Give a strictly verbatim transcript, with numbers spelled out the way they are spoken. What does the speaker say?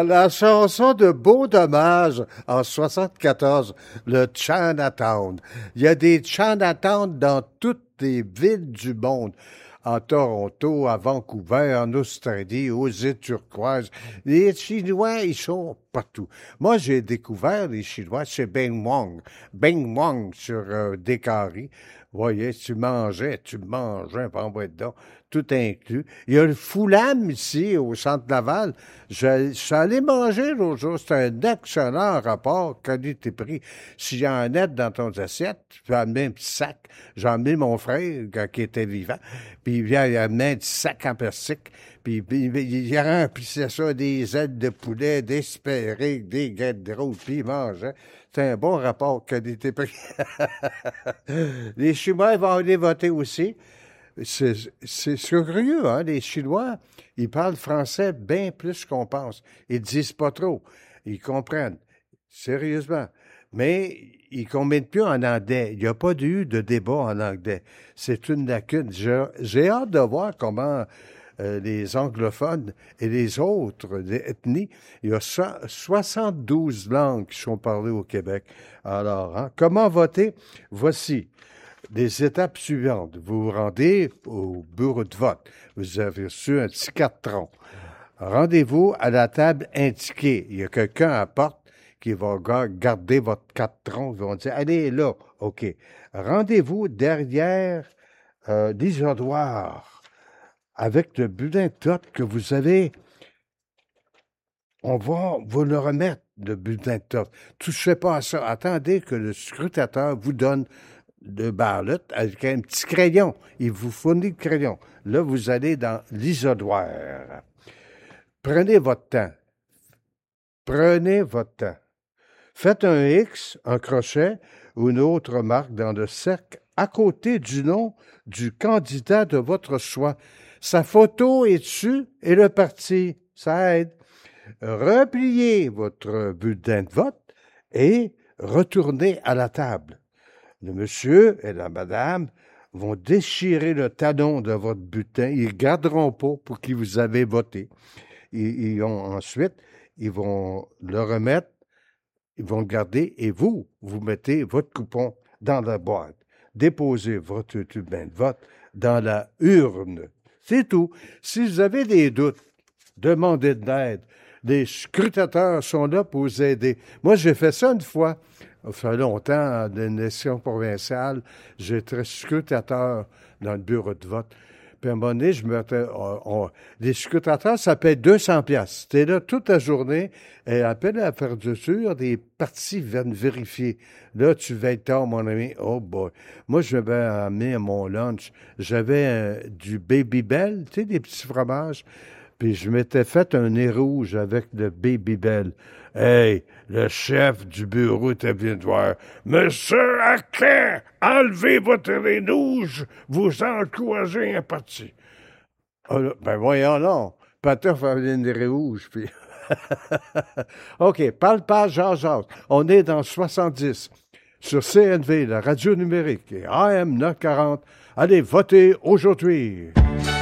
la chanson de Beau Dommage en soixante-quatorze, le Chinatown. Il y a des Chinatown dans toutes les villes du monde. En Toronto, à Vancouver, en Australie, aux îles Turquoises. Les Chinois, ils sont partout. Moi, j'ai découvert les Chinois chez Beng Wong. Beng Wong sur euh, Décarie. Vous voyez, tu mangeais, tu mangeais, pas en boîte d'eau, tout inclus. Il y a le Foulam ici, au Centre Laval. Je, je suis allé manger l'autre jour. C'est un excellent rapport qualité-prix. S'il y en a dans ton assiette, tu peux amener un petit sac. J'ai emmené mon frère, qui était vivant, puis il vient, il a amené un petit sac en plastique, puis, puis il a rempli ça des ailes de poulet, des spériques, des galettes de rôle, puis il mangeait. C'est un bon rapport qualité-prix. Les Chinois ils vont aller voter aussi. C'est, c'est curieux, hein? Les Chinois, ils parlent français bien plus qu'on pense. Ils disent pas trop. Ils comprennent. Sérieusement. Mais ils ne comprennent plus en anglais. Il n'y a pas eu de débat en anglais. C'est une lacune. J'ai, j'ai hâte de voir comment euh, les anglophones et les autres les ethnies, il y a soixante-douze langues qui sont parlées au Québec. Alors, hein, comment voter? Voici les étapes suivantes. Vous vous rendez au bureau de vote. Vous avez reçu un petit carton. Rendez-vous à la table indiquée. Il y a quelqu'un à la porte qui va garder votre carton. Ils vont dire, allez là. OK. Rendez-vous derrière euh, l'isoloir avec le bulletin de vote que vous avez. On va vous le remettre, le bulletin de vote. Touchez pas à ça. Attendez que le scrutateur vous donne le ballot avec un petit crayon. Il vous fournit le crayon. Là, vous allez dans l'isoloir. Prenez votre temps. Prenez votre temps. Faites un X, un crochet ou une autre marque dans le cercle à côté du nom du candidat de votre choix. Sa photo est dessus et le parti. Ça aide. Repliez votre bulletin de vote et retournez à la table. Le monsieur et la madame vont déchirer le talon de votre bulletin. Ils ne garderont pas pour qui vous avez voté. Ils, ils ont, ensuite, ils vont le remettre, ils vont le garder et vous, vous mettez votre coupon dans la boîte. Déposez votre bulletin de vote dans la urne. C'est tout. Si vous avez des doutes, demandez de l'aide. Les scrutateurs sont là pour vous aider. Moi, j'ai fait ça une fois. Ça fait longtemps, d'une élection provinciale, j'étais scrutateur dans le bureau de vote. Puis à un moment donné, je me on, on, les scrutateurs, ça paie deux cents piastres. C'était là toute la journée. Et après la fermeture, des partis viennent vérifier. Là, tu vas être tard, mon ami. Oh boy. Moi, je vais amener à mon lunch. J'avais euh, du Babybel, tu sais, des petits fromages. Puis je m'étais fait un nez rouge avec le Babybel. Hey, le chef du bureau était venu te voir. Monsieur Arquin, enlevez votre nez rouge, vous encouragez un parti. Oh là, ben voyons non. Patoff avait un nez rouge, puis... OK, parle pas Jean-Jacques. On est dans soixante-dix. Sur C N V, la radio numérique, et A M neuf cent quarante. Allez, votez aujourd'hui.